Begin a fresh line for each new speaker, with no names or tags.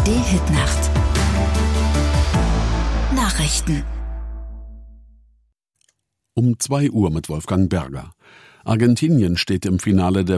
ARD-Hitnacht. Nachrichten.
Um 2 Uhr mit Wolfgang Berger. Argentinien steht im Finale der